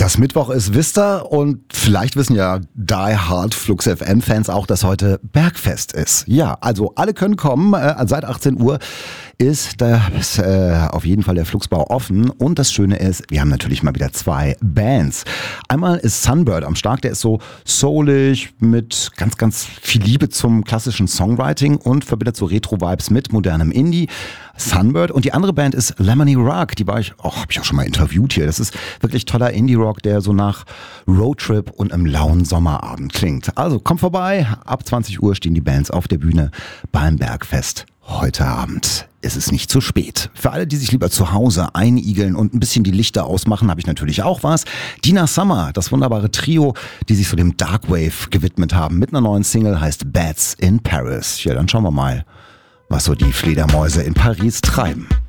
Dass Mittwoch ist, wisst ihr, und vielleicht wissen ja Die Hard Flux FM Fans auch, dass heute Bergfest ist. Ja, also alle können kommen. Seit 18 Uhr ist auf jeden Fall der Fluxbau offen. Und das Schöne ist, wir haben natürlich mal wieder 2 Bands. Einmal ist Sunbird am Start, der ist so soulig mit ganz, ganz viel Liebe zum klassischen Songwriting und verbindet so Retro-Vibes mit modernem Indie. Sunbird. Und die andere Band ist Lemony Rock. Die habe ich auch schon mal interviewt hier. Das ist wirklich toller Indie-Rock, der so nach Roadtrip und einem lauen Sommerabend klingt. Also kommt vorbei. Ab 20 Uhr stehen die Bands auf der Bühne beim Bergfest. Heute Abend ist es nicht zu spät. Für alle, die sich lieber zu Hause einigeln und ein bisschen die Lichter ausmachen, habe ich natürlich auch was. Dina Summer, das wunderbare Trio, die sich so dem Darkwave gewidmet haben, mit einer neuen Single, heißt Bats in Paris. Ja, dann schauen wir mal, was so die Fledermäuse in Paris treiben.